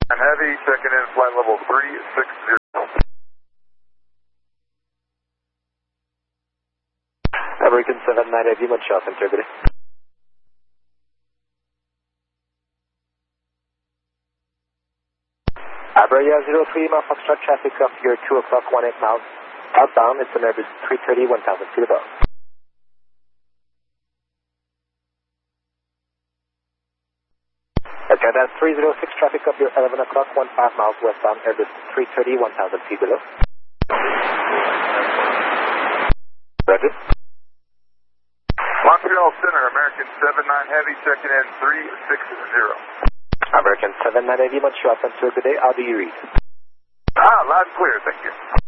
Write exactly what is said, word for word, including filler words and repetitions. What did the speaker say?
Heavy, second in, flight level three six zero. American seven nine Heavy, Montreal Center, good day. Abraya zero three, Lima Foxtrot, traffic up here, two o'clock, one eight miles. Outbound, it's an Airbus three thirty, one thousand feet above. Okay, that's three zero six, traffic up here, eleven o'clock, one five miles westbound, Airbus three thirty, one thousand feet below. Roger. Montreal Center, American seven nine Heavy, second in, three six zero. American seven nine Heavy, Montreal Center, good day, how do you read? Ah, loud and clear, thank you.